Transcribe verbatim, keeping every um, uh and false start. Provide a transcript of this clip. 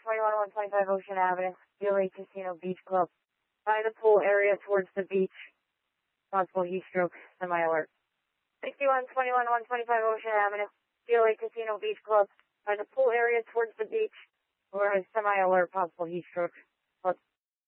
twenty-one one twenty-five Ocean Avenue, D L A Casino Beach Club. By the pool area towards the beach. Possible heat stroke, semi-alert. sixty-one twenty-one one twenty-five Ocean Avenue, D L A Casino Beach Club. By the pool area towards the beach. Or semi-alert, possible heat stroke.